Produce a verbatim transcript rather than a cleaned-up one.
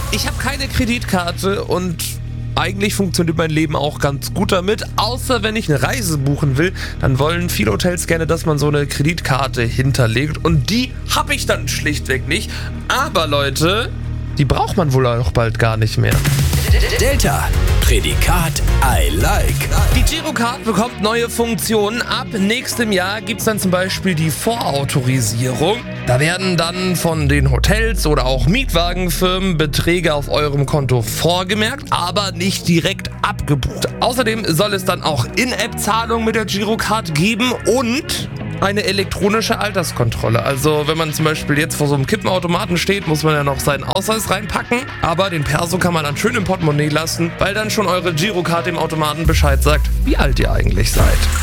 Ich habe keine Kreditkarte und eigentlich funktioniert mein Leben auch ganz gut damit, außer wenn ich eine Reise buchen will, dann wollen viele Hotels gerne, dass man so eine Kreditkarte hinterlegt und die habe ich dann schlichtweg nicht. Aber Leute, die braucht man wohl auch bald gar nicht mehr. Delta, Prädikat I like. Die Girocard bekommt neue Funktionen. Ab nächstem Jahr gibt es dann zum Beispiel die Vorautorisierung. Da werden dann von den Hotels oder auch Mietwagenfirmen Beträge auf eurem Konto vorgemerkt, aber nicht direkt abgebucht. Außerdem soll es dann auch In-App-Zahlungen mit der Girocard geben und eine elektronische Alterskontrolle. Also wenn man zum Beispiel jetzt vor so einem Kippenautomaten steht, muss man ja noch seinen Ausweis reinpacken. Aber den Perso kann man dann schön im Portemonnaie lassen, weil dann schon eure Girocard dem Automaten Bescheid sagt, wie alt ihr eigentlich seid.